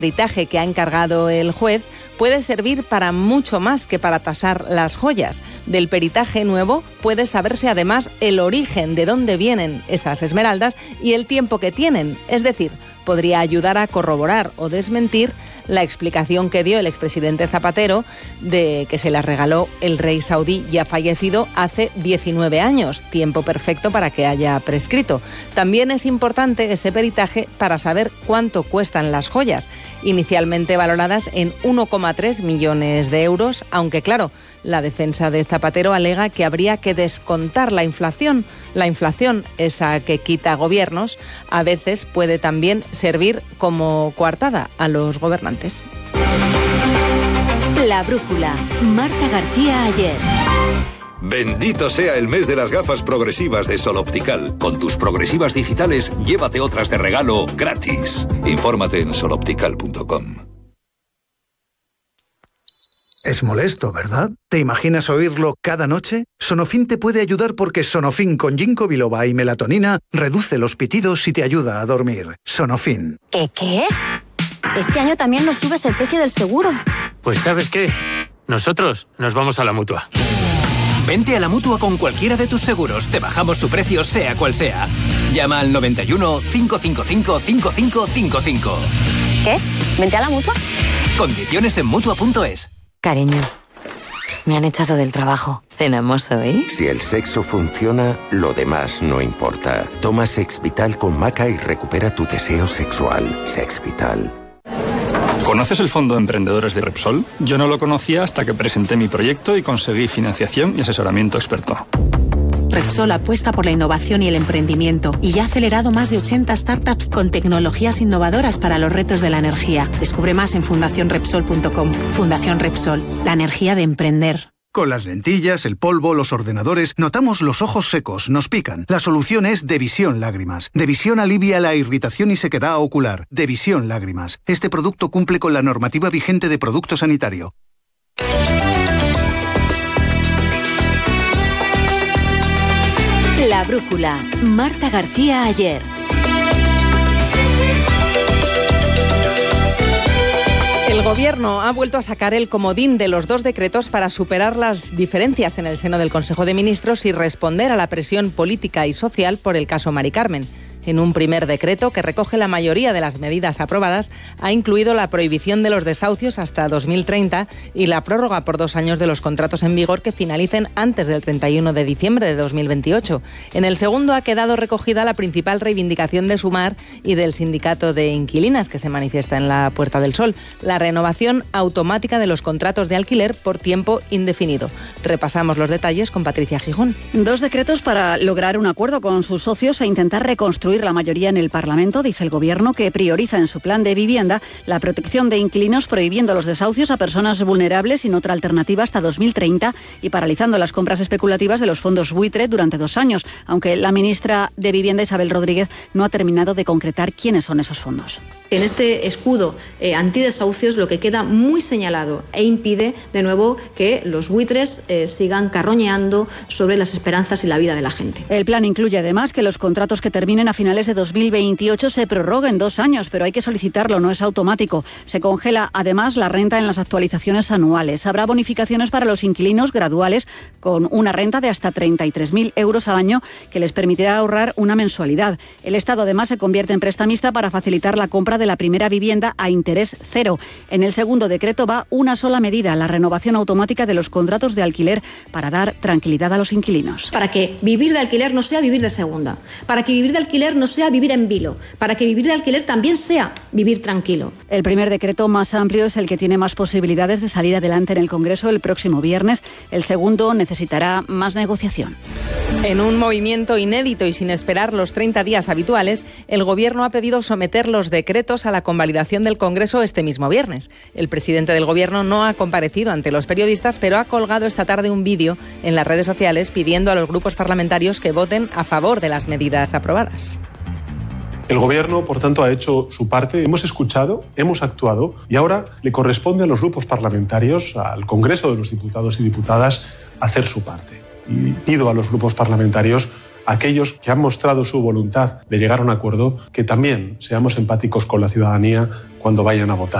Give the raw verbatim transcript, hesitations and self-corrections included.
peritaje que ha encargado el juez puede servir para mucho más que para tasar las joyas. Del peritaje nuevo puede saberse además el origen de dónde vienen esas esmeraldas y el tiempo que tienen. Es decir, podría ayudar a corroborar o desmentir la explicación que dio el expresidente Zapatero de que se las regaló el rey saudí ya fallecido hace diecinueve años, tiempo perfecto para que haya prescrito. También es importante ese peritaje para saber cuánto cuestan las joyas, inicialmente valoradas en uno coma tres millones de euros, aunque claro, la defensa de Zapatero alega que habría que descontar la inflación. La inflación, esa que quita gobiernos, a veces puede también servir como coartada a los gobernantes. La brújula. Marta García Ayer. Bendito sea el mes de las gafas progresivas de Sol Optical. Con tus progresivas digitales, llévate otras de regalo gratis. Infórmate en sol optical punto com. Es molesto, ¿verdad? ¿Te imaginas oírlo cada noche? Sonofin te puede ayudar porque Sonofin con ginkgo biloba y melatonina reduce los pitidos y te ayuda a dormir. Sonofin. ¿Qué qué? Este año también nos subes el precio del seguro. Pues ¿sabes qué? Nosotros nos vamos a la Mutua. Vente a la Mutua con cualquiera de tus seguros. Te bajamos su precio sea cual sea. Llama al noventa y uno, cinco cinco cinco, cinco cinco cinco cinco. ¿Qué? ¿Vente a la Mutua? Condiciones en Mutua punto es. Cariño, me han echado del trabajo. ¿Cenamos hoy? Si el sexo funciona, lo demás no importa. Toma Sex Vital con maca y recupera tu deseo sexual. Sex Vital. ¿Conoces el Fondo de Emprendedores de Repsol? Yo no lo conocía hasta que presenté mi proyecto y conseguí financiación y asesoramiento experto. Repsol apuesta por la innovación y el emprendimiento y ya ha acelerado más de ochenta startups con tecnologías innovadoras para los retos de la energía. Descubre más en fundación repsol punto com. Fundación Repsol, la energía de emprender. Con las lentillas, el polvo, los ordenadores, notamos los ojos secos, nos pican. La solución es Devisión Lágrimas. Devisión alivia la irritación y sequedad ocular. Devisión Lágrimas. Este producto cumple con la normativa vigente de producto sanitario. La brújula. Marta García Ayer. El Gobierno ha vuelto a sacar el comodín de los dos decretos para superar las diferencias en el seno del Consejo de Ministros y responder a la presión política y social por el caso Mari Carmen. En un primer decreto que recoge la mayoría de las medidas aprobadas, ha incluido la prohibición de los desahucios hasta dos mil treinta y la prórroga por dos años de los contratos en vigor que finalicen antes del treinta y uno de diciembre de dos mil veintiocho. En el segundo ha quedado recogida la principal reivindicación de Sumar y del sindicato de inquilinas que se manifiesta en la Puerta del Sol, la renovación automática de los contratos de alquiler por tiempo indefinido. Repasamos los detalles con Patricia Gijón. Dos decretos para lograr un acuerdo con sus socios e intentar reconstruir la mayoría en el Parlamento, dice el Gobierno, que prioriza en su plan de vivienda la protección de inquilinos, prohibiendo los desahucios a personas vulnerables sin otra alternativa hasta dos mil treinta y paralizando las compras especulativas de los fondos buitre durante dos años, aunque la ministra de Vivienda, Isabel Rodríguez, no ha terminado de concretar quiénes son esos fondos. En este escudo eh, antidesahucios lo que queda muy señalado e impide de nuevo que los buitres eh, sigan carroñeando sobre las esperanzas y la vida de la gente. El plan incluye además que los contratos que terminen a finales de dos mil veintiocho se prorroguen dos años, pero hay que solicitarlo, no es automático. Se congela además la renta en las actualizaciones anuales. Habrá bonificaciones para los inquilinos graduales con una renta de hasta treinta y tres mil euros al año que les permitirá ahorrar una mensualidad. El Estado además se convierte en prestamista para facilitar la compra de la primera vivienda a interés cero. En el segundo decreto va una sola medida, la renovación automática de los contratos de alquiler para dar tranquilidad a los inquilinos. Para que vivir de alquiler no sea vivir de segunda, para que vivir de alquiler no sea vivir en vilo, para que vivir de alquiler también sea vivir tranquilo. El primer decreto más amplio es el que tiene más posibilidades de salir adelante en el Congreso el próximo viernes. El segundo necesitará más negociación. En un movimiento inédito y sin esperar los treinta días habituales, el Gobierno ha pedido someter los decretos a la convalidación del Congreso este mismo viernes. El presidente del Gobierno no ha comparecido ante los periodistas, pero ha colgado esta tarde un vídeo en las redes sociales pidiendo a los grupos parlamentarios que voten a favor de las medidas aprobadas. El Gobierno, por tanto, ha hecho su parte. Hemos escuchado, hemos actuado y ahora le corresponde a los grupos parlamentarios, al Congreso de los Diputados y Diputadas, hacer su parte. Y pido a los grupos parlamentarios a aquellos que han mostrado su voluntad de llegar a un acuerdo, que también seamos empáticos con la ciudadanía cuando vayan a votar.